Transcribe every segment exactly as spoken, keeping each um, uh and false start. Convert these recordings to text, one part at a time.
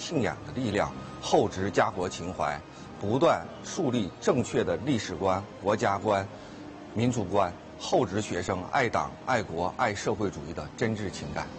信仰的力量，厚植家国情怀，不断树立正确的历史观、国家观、民族观，厚植学生爱党、爱国、爱社会主义的真挚情感。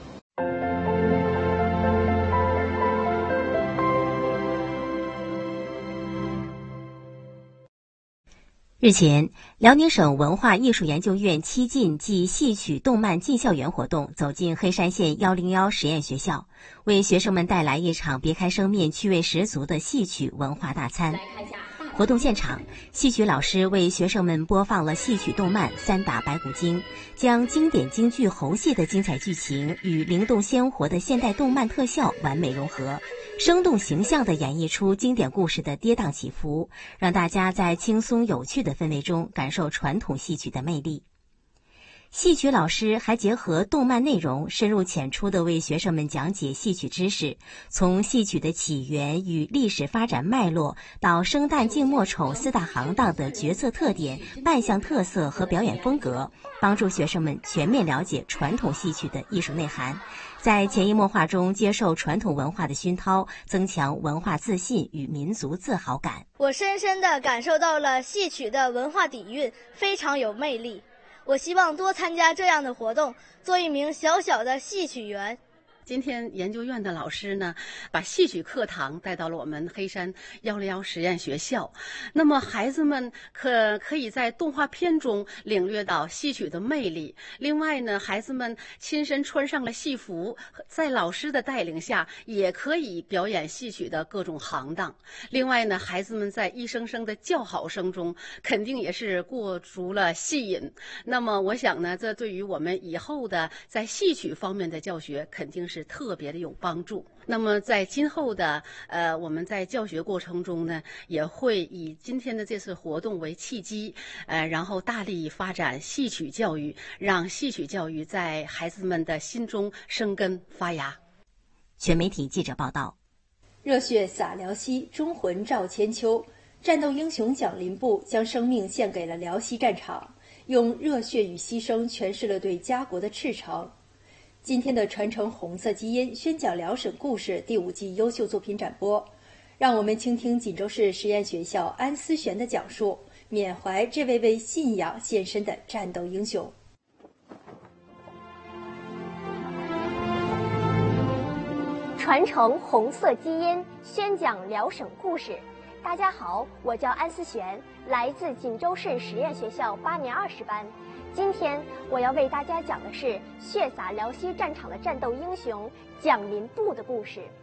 日前，辽宁省文化艺术研究院七进暨戏曲动漫进校园活动走进黑山县一零一实验学校，为学生们带来一场别开生面、趣味十足的戏曲文化大餐。活动现场，戏曲老师为学生们播放了戏曲动漫《三打白骨精》，将经典京剧猴戏的精彩剧情与灵动鲜活的现代动漫特效完美融合，生动形象地演绎出经典故事的跌宕起伏，让大家在轻松有趣的氛围中感受传统戏曲的魅力。戏曲老师还结合动漫内容，深入浅出地为学生们讲解戏曲知识，从戏曲的起源与历史发展脉络，到生旦净末丑四大行当的角色特点、扮相特色和表演风格，帮助学生们全面了解传统戏曲的艺术内涵，在潜移默化中接受传统文化的熏陶，增强文化自信与民族自豪感。 我深深地感受到了戏曲的文化底蕴，非常有魅力。我希望多参加这样的活动，做一名小小的戏曲员。 今天研究院的老师呢，把戏曲课堂带到了我们黑山一零一实验学校。那么孩子们可可以在动画片中领略到戏曲的魅力。另外呢，孩子们亲身穿上了戏服，在老师的带领下，也可以表演戏曲的各种行当。另外呢，孩子们在一声声的叫好声中，肯定也是过足了戏瘾。那么我想呢，这对于我们以后的在戏曲方面的教学，肯定是特别的有帮助。那么在今后的呃我们在教学过程中呢，也会以今天的这次活动为契机，呃然后大力发展戏曲教育，让戏曲教育在孩子们的心中生根发芽。 全媒体记者报道。 热血洒辽西，忠魂照千秋。战斗英雄蒋林部将生命献给了辽西战场，用热血与牺牲诠释了对家国的赤诚。今天的传承红色基因宣讲辽沈故事第五季优秀作品展播，让我们倾听锦州市实验学校安思璇的讲述，缅怀这位为信仰献身的战斗英雄。 传承红色基因，宣讲辽沈故事。大家好，我叫安思璇，来自锦州市实验学校八年二十班。今天我要为大家讲的是血洒辽西战场的战斗英雄蒋林部的故事。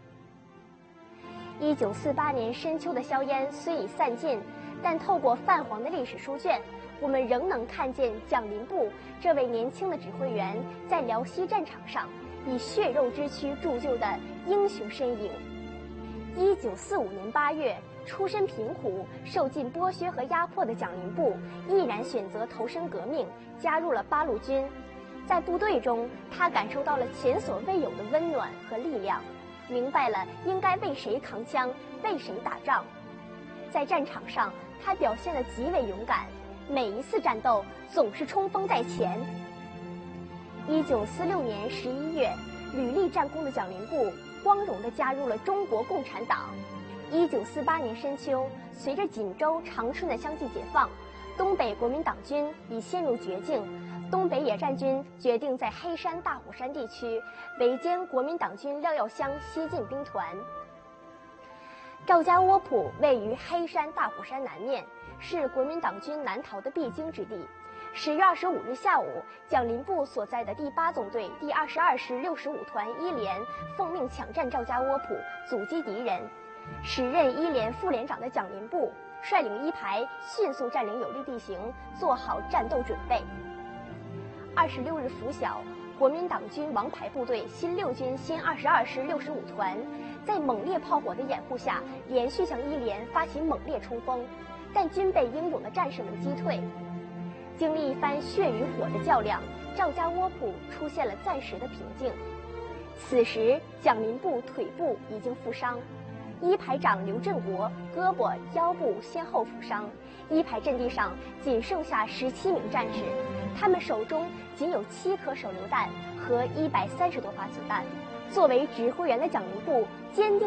一九四八年深秋的硝烟虽已散尽，但透过泛黄的历史书卷，我们仍能看见蒋林部这位年轻的指挥员在辽西战场上以血肉之躯铸就的英雄身影。一九四五年八月，出身贫苦、受尽剥削和压迫的蒋林部毅然选择投身革命，加入了八路军。在部队中，他感受到了前所未有的温暖和力量，明白了应该为谁扛枪、为谁打仗。在战场上，他表现得极为勇敢，每一次战斗总是冲锋在前。一九四六年十一月，屡立战功的蒋林部光荣地加入了中国共产党。一九四八年深秋，随着锦州、长春的相继解放，东北国民党军已陷入绝境。东北野战军决定在黑山、大虎山地区围歼国民党军廖耀湘西进兵团。赵家窝铺位于黑山、大虎山南面，是国民党军南逃的必经之地。十月二十五日下午，蒋林部所在的第八纵队第二十二师六十五团一连奉命抢占赵家窝铺，阻击敌人。时任一连副连长的蒋林部率领一排迅速占领有利地形，做好战斗准备。二十六日拂晓，国民党军王牌部队新六军新二十二师六十五团在猛烈炮火的掩护下，连续向一连发起猛烈冲锋，但均被英勇的战士们击退。经历一番血与火的较量，赵家窝铺出现了暂时的平静。此时，蒋林部腿部已经负伤，一排长刘振国胳膊、腰部先后负伤，一排阵地上仅剩下十七名战士，他们手中仅有七颗手榴弹和一百三十多发子弹。作为指挥员的蒋林部坚定